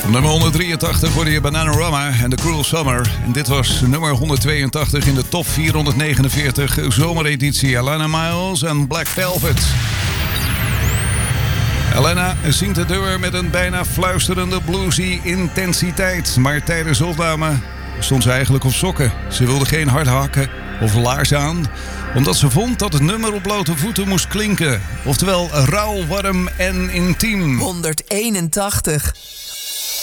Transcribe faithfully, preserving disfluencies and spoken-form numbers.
Nummer honderddrieëntachtig hoorde je Bananarama en The Cruel Summer. En dit was nummer honderdtweeëntachtig in de top vierhonderdnegenenveertig zomereditie. Alana Miles en Black Velvet. Alana zingt het nummer met een bijna fluisterende bluesy intensiteit. Maar tijdens opname stond ze eigenlijk op sokken. Ze wilde geen harde hakken of laarzen aan, omdat ze vond dat het nummer op blote voeten moest klinken. Oftewel rauw, warm en intiem. honderdeenentachtig.